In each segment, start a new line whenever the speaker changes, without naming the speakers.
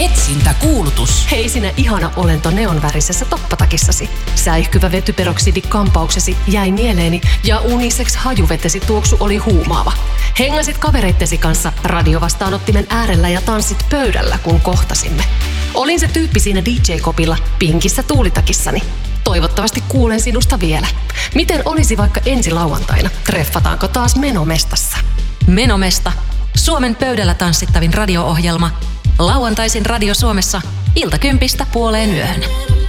Etsintäkuulutus.
Hei sinä ihana olento neonvärisessä toppatakissasi. Säihkyvä vetyperoksidi-kampauksesi jäi mieleeni ja unisex hajuvetesi tuoksu oli huumaava. Hengasit kavereittesi kanssa radiovastaanottimen äärellä ja tanssit pöydällä, kun kohtasimme. Olin se tyyppi siinä DJ-kopilla pinkissä tuulitakissani. Toivottavasti kuulen sinusta vielä. Miten olisi vaikka ensi lauantaina? Treffataanko taas Menomestassa?
Menomesta. Suomen pöydällä tanssittavin radio-ohjelma. Lauantaisin Radio Suomessa 9:00–10:00.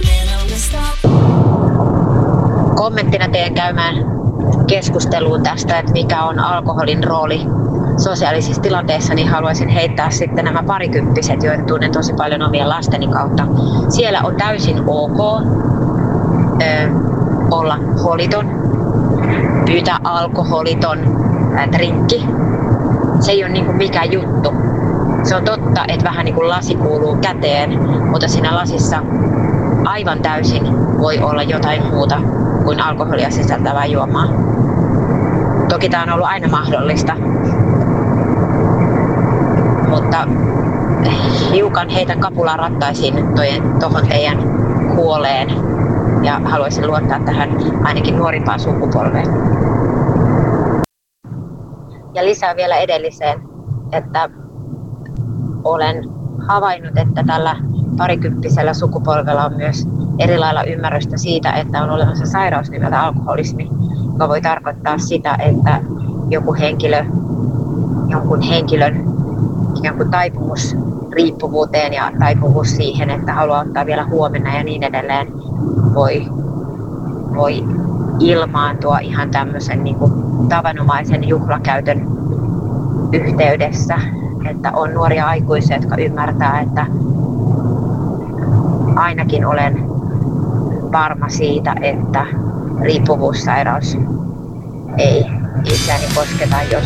Kommenttina teidän käymään keskusteluun tästä, että mikä on alkoholin rooli sosiaalisissa tilanteissa, niin haluaisin heittää sitten nämä parikymppiset, joita tunnen tosi paljon omien lasteni kautta. Siellä on täysin ok olla holiton, pyytää alkoholiton drinkki. Se ei ole niin kuin mikään juttu. Se on totta, että vähän niin kuin lasi kuuluu käteen, mutta siinä lasissa aivan täysin voi olla jotain muuta kuin alkoholia sisältävää juomaa. Toki tämä on ollut aina mahdollista, mutta hiukan heitän kapulaa rattaisiin tuohon teidän huoleen ja haluaisin luottaa tähän ainakin nuorimpaan sukupolveen. Ja lisää vielä edelliseen, että olen havainnut, että tällä parikymppisellä sukupolvella on myös eri lailla ymmärrystä siitä, että on olemassa sairaus nimeltä alkoholismi, joka voi tarkoittaa sitä, että jonkun henkilön ikään kuin taipumus riippuvuuteen ja taipumus siihen, että haluaa ottaa vielä huomenna ja niin edelleen, voi ilmaantua ihan tämmöisen niin kuin tavanomaisen juhlakäytön yhteydessä. Että on nuoria aikuisia, jotka ymmärtää, että ainakin olen varma siitä, että riippuvuussairaus ei itseäni kosketa, jos